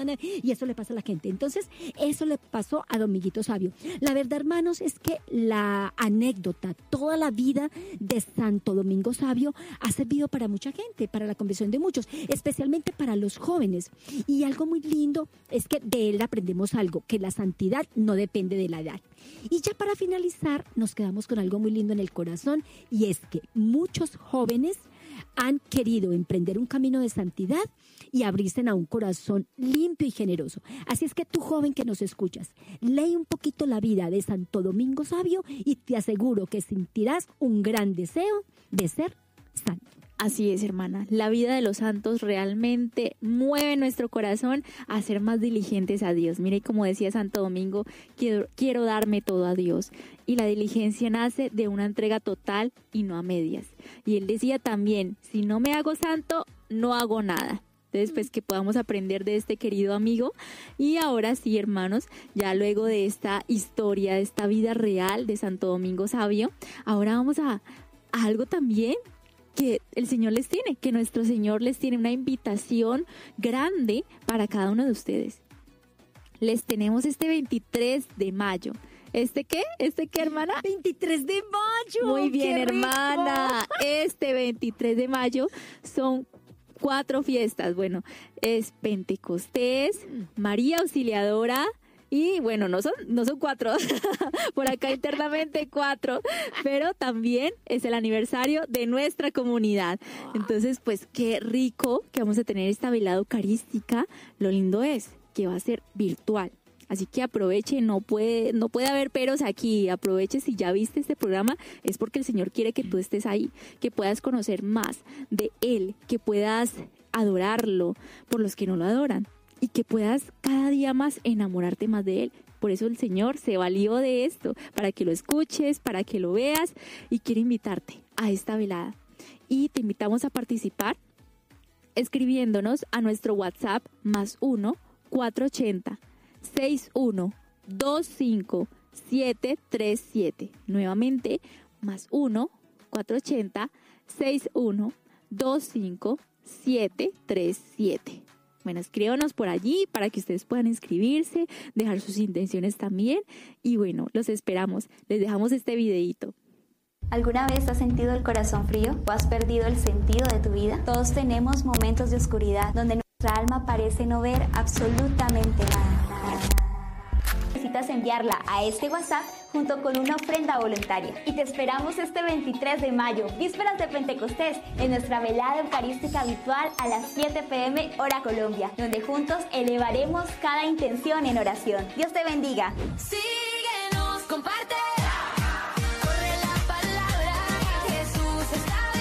hermana, y eso le pasa a la gente. Entonces, eso le pasó a Don Miguito Sabio. La verdad, hermanos, es que la anécdota, toda la vida de Santo Domingo Sabio ha servido para mucha gente, para la conversión de muchos, especialmente para los jóvenes. Y algo muy lindo es que de él aprendemos algo, que la santidad no depende de la edad. Y ya para finalizar, nos quedamos con algo muy lindo en el corazón, y es que muchos jóvenes han querido emprender un camino de santidad y abrirse a un corazón limpio y generoso. Así es que tú, joven que nos escuchas, lee un poquito la vida de Santo Domingo Sabio y te aseguro que sentirás un gran deseo de ser santo. Así es, hermana. La vida de los santos realmente mueve nuestro corazón a ser más diligentes a Dios. Mire, como decía Santo Domingo, quiero darme todo a Dios. Y la diligencia nace de una entrega total y no a medias. Y él decía también, si no me hago santo, no hago nada. Entonces, pues que podamos aprender de este querido amigo. Y ahora sí, hermanos, ya luego de esta historia, de esta vida real de Santo Domingo Sabio, ahora vamos a algo también que el Señor les tiene, que nuestro Señor les tiene una invitación grande para cada uno de ustedes. Les tenemos este 23 de mayo. ¿Este qué, hermana? 23 de mayo. Muy bien, hermana. Este 23 de mayo son 4 fiestas. Bueno, es Pentecostés, María Auxiliadora, y bueno, no son 4, por acá internamente 4, pero también es el aniversario de nuestra comunidad. Entonces, pues qué rico que vamos a tener esta velada eucarística. Lo lindo es que va a ser virtual. Así que aproveche, no puede haber peros aquí. Aproveche, si ya viste este programa, es porque el Señor quiere que tú estés ahí, que puedas conocer más de Él, que puedas adorarlo por los que no lo adoran, y que puedas cada día más enamorarte más de Él. Por eso el Señor se valió de esto, para que lo escuches, para que lo veas, y quiere invitarte a esta velada. Y te invitamos a participar escribiéndonos a nuestro WhatsApp +1 480 61 25 737. Nuevamente, +1 480 61 25 737. Bueno, escríbanos por allí para que ustedes puedan inscribirse, dejar sus intenciones también. Y bueno, los esperamos. Les dejamos este videíto. ¿Alguna vez has sentido el corazón frío o has perdido el sentido de tu vida? Todos tenemos momentos de oscuridad donde nuestra alma parece no ver absolutamente nada. Necesitas enviarla a este WhatsApp junto con una ofrenda voluntaria. Y te esperamos este 23 de mayo, vísperas de Pentecostés, en nuestra velada eucarística habitual a las 7 p.m. hora Colombia, donde juntos elevaremos cada intención en oración. Dios te bendiga. Síguenos, comparte. Corre la palabra, Jesús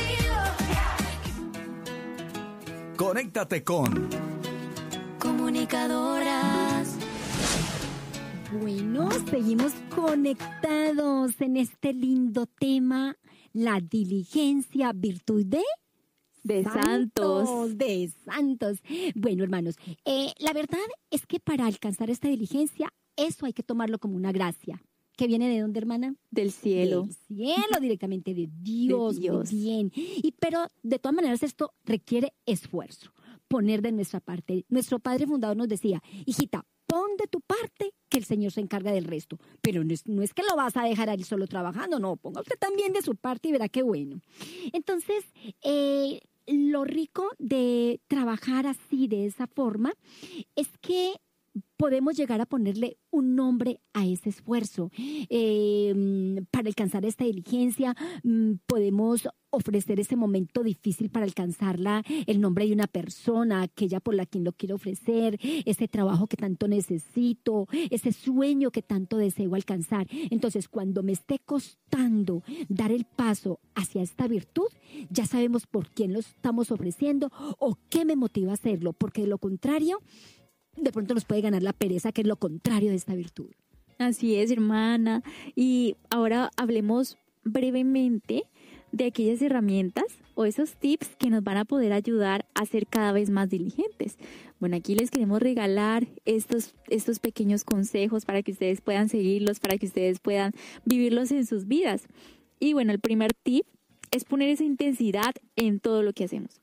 está vivo. Conéctate con Comunicadoras. Bueno, seguimos conectados en este lindo tema, la diligencia, virtud de santos. De santos. Bueno, hermanos, la verdad es que para alcanzar esta diligencia, eso hay que tomarlo como una gracia. ¿Que viene de dónde, hermana? Del cielo. Del cielo, directamente de Dios. De Dios. Muy bien. Pero de todas maneras esto requiere esfuerzo, poner de nuestra parte. Nuestro padre fundador nos decía, hijita, pon de tu parte que el Señor se encarga del resto. Pero no es que lo vas a dejar ahí solo trabajando, no, ponga usted también de su parte y verá qué bueno. Entonces, lo rico de trabajar así, de esa forma, es que podemos llegar a ponerle un nombre a ese esfuerzo. Para alcanzar esta diligencia, podemos ofrecer ese momento difícil para alcanzarla, el nombre de una persona, aquella por la quien lo quiero ofrecer, ese trabajo que tanto necesito, ese sueño que tanto deseo alcanzar. Entonces, cuando me esté costando dar el paso hacia esta virtud, ya sabemos por quién lo estamos ofreciendo o qué me motiva a hacerlo, porque de lo contrario, de pronto nos puede ganar la pereza, que es lo contrario de esta virtud. Así es, hermana. Y ahora hablemos brevemente de aquellas herramientas o esos tips que nos van a poder ayudar a ser cada vez más diligentes. Bueno, aquí les queremos regalar estos pequeños consejos para que ustedes puedan seguirlos, para que ustedes puedan vivirlos en sus vidas. Y bueno, el primer tip es poner esa intensidad en todo lo que hacemos.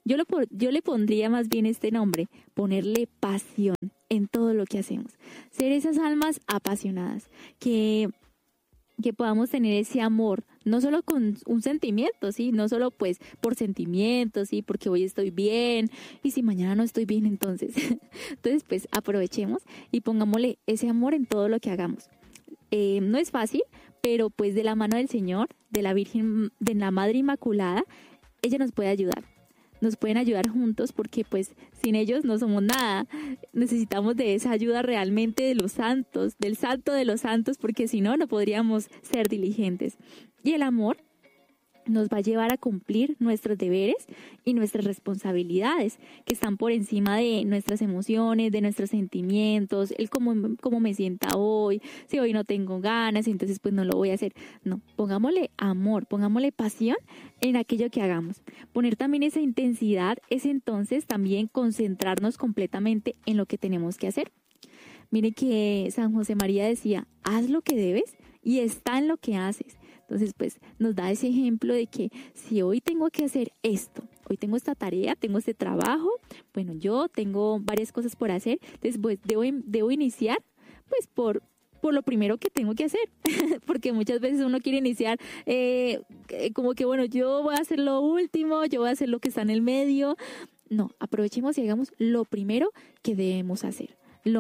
Yo le pondría más bien este nombre, ponerle pasión en todo lo que hacemos. Ser esas almas apasionadas, que podamos tener ese amor, no solo con un sentimiento, ¿sí? No solo pues por sentimientos, ¿sí? Porque hoy estoy bien y si mañana no estoy bien, entonces pues aprovechemos y pongámosle ese amor en todo lo que hagamos. No es fácil, pero pues de la mano del Señor, de la Virgen, de la Madre Inmaculada, ella nos puede ayudar. Nos pueden ayudar juntos porque pues sin ellos no somos nada. Necesitamos de esa ayuda realmente de los santos, del santo de los santos, porque si no, no podríamos ser diligentes. Y el amor nos va a llevar a cumplir nuestros deberes y nuestras responsabilidades, que están por encima de nuestras emociones, de nuestros sentimientos, el cómo me sienta hoy, si hoy no tengo ganas, entonces pues no lo voy a hacer. No, pongámosle amor, pongámosle pasión en aquello que hagamos. Poner también esa intensidad es entonces también concentrarnos completamente en lo que tenemos que hacer. Mire que San José María decía, haz lo que debes y está en lo que haces. Entonces, pues, nos da ese ejemplo de que si hoy tengo que hacer esto, hoy tengo esta tarea, tengo este trabajo, bueno, yo tengo varias cosas por hacer, entonces, pues, debo iniciar, pues, por lo primero que tengo que hacer, porque muchas veces uno quiere iniciar como que, bueno, yo voy a hacer lo último, yo voy a hacer lo que está en el medio. No, aprovechemos y hagamos lo primero que debemos hacer, lo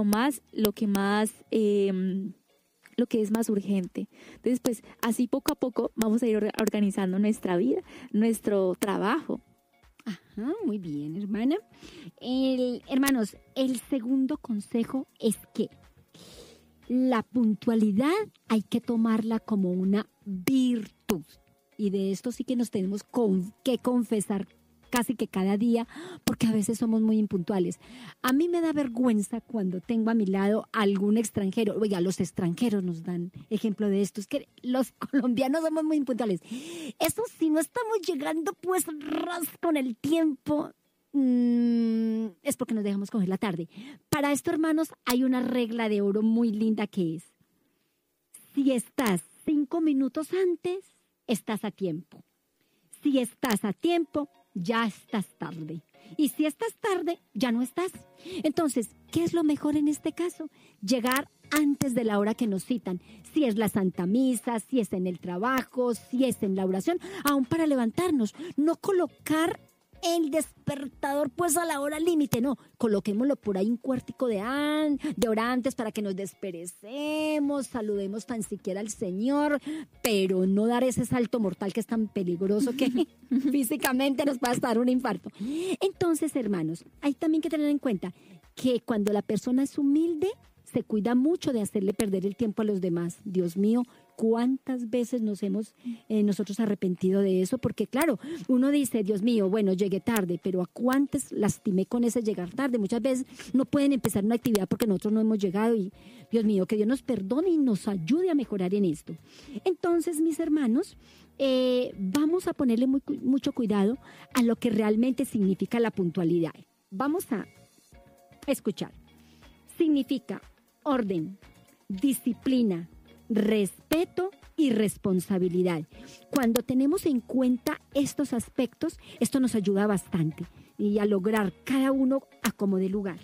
que es más urgente. Entonces, pues, así poco a poco vamos a ir organizando nuestra vida, nuestro trabajo. Ajá, muy bien, hermana. Hermanos, el segundo consejo es que la puntualidad hay que tomarla como una virtud. Y de esto sí que nos tenemos que confesar casi que cada día, porque a veces somos muy impuntuales. A mí me da vergüenza cuando tengo a mi lado algún extranjero. Oiga, los extranjeros nos dan ejemplo de esto. Es que los colombianos somos muy impuntuales. Eso si no estamos llegando pues con el tiempo, es porque nos dejamos coger la tarde. Para esto, hermanos, hay una regla de oro muy linda que es: si estás 5 minutos antes, estás a tiempo. Si estás a tiempo, ya estás tarde. Y si estás tarde, ya no estás. Entonces, ¿qué es lo mejor en este caso? Llegar antes de la hora que nos citan. Si es la Santa Misa, si es en el trabajo, si es en la oración, aún para levantarnos. No colocar el despertador pues a la hora límite, no. Coloquémoslo por ahí un cuartico de hora antes para que nos desperecemos, saludemos tan siquiera al Señor, pero no dar ese salto mortal que es tan peligroso que físicamente nos va a dar un infarto. Entonces, hermanos, hay también que tener en cuenta que cuando la persona es humilde, se cuida mucho de hacerle perder el tiempo a los demás. Dios mío, ¿cuántas veces nos hemos nosotros arrepentido de eso? Porque claro, uno dice, Dios mío, bueno, llegué tarde, pero ¿a cuántas lastimé con ese llegar tarde? Muchas veces no pueden empezar una actividad porque nosotros no hemos llegado y, Dios mío, que Dios nos perdone y nos ayude a mejorar en esto. Entonces, mis hermanos, vamos a ponerle mucho cuidado a lo que realmente significa la puntualidad. Vamos a escuchar. Significa orden, disciplina, respeto y responsabilidad. Cuando tenemos en cuenta estos aspectos, esto nos ayuda bastante y a lograr cada uno a como de lugar.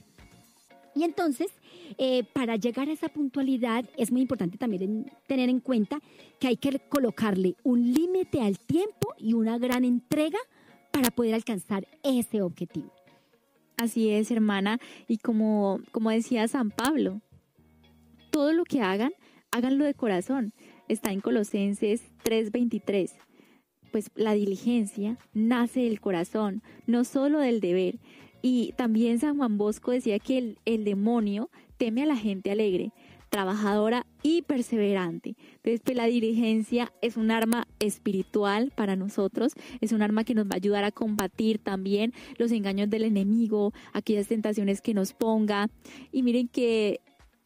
Y entonces, para llegar a esa puntualidad, es muy importante también tener en cuenta que hay que colocarle un límite al tiempo y una gran entrega para poder alcanzar ese objetivo. Así es, hermana, y como decía San Pablo, todo lo que hagan, háganlo de corazón. Está en Colosenses 3:23. Pues la diligencia nace del corazón, no solo del deber. Y también San Juan Bosco decía que el demonio teme a la gente alegre, trabajadora y perseverante. Entonces, pues la diligencia es un arma espiritual para nosotros, es un arma que nos va a ayudar a combatir también los engaños del enemigo, aquellas tentaciones que nos ponga. Y miren que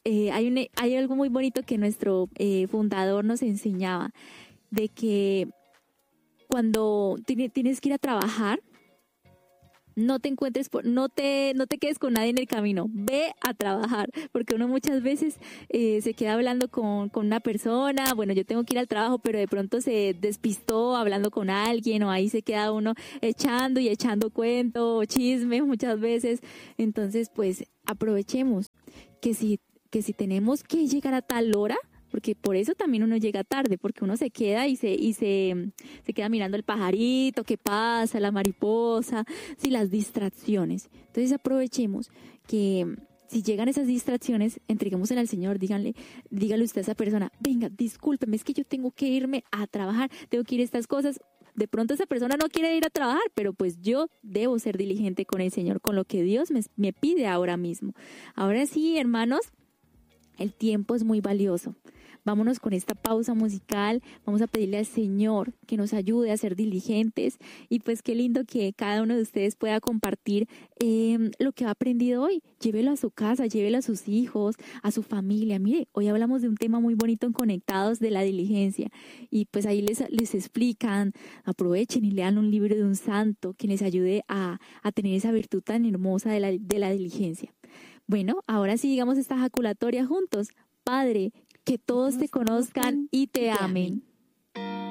hay algo muy bonito que nuestro fundador nos enseñaba, de que cuando tienes que ir a trabajar, no te encuentres, no te quedes con nadie en el camino, ve a trabajar, porque uno muchas veces se queda hablando con una persona, bueno, yo tengo que ir al trabajo, pero de pronto se despistó hablando con alguien, o ahí se queda uno echando cuento, o chisme muchas veces. Entonces, pues, aprovechemos que si tenemos que llegar a tal hora, porque por eso también uno llega tarde, porque uno se queda y se queda mirando el pajarito, qué pasa, la mariposa, sí, las distracciones. Entonces aprovechemos que si llegan esas distracciones, entreguémosela al Señor, dígale usted a esa persona, venga, discúlpeme, es que yo tengo que irme a trabajar, tengo que ir a estas cosas. De pronto esa persona no quiere ir a trabajar, pero pues yo debo ser diligente con el Señor, con lo que Dios me pide ahora mismo. Ahora sí, hermanos, el tiempo es muy valioso. Vámonos con esta pausa musical, vamos a pedirle al Señor que nos ayude a ser diligentes y pues qué lindo que cada uno de ustedes pueda compartir lo que ha aprendido hoy. Llévelo a su casa, llévelo a sus hijos, a su familia. Mire, hoy hablamos de un tema muy bonito en Conectados de la diligencia y pues ahí les explican, aprovechen y lean un libro de un santo que les ayude a tener esa virtud tan hermosa de la diligencia. Bueno, ahora sí digamos esta ejaculatoria juntos. Padre, que todos te conozcan y te amen.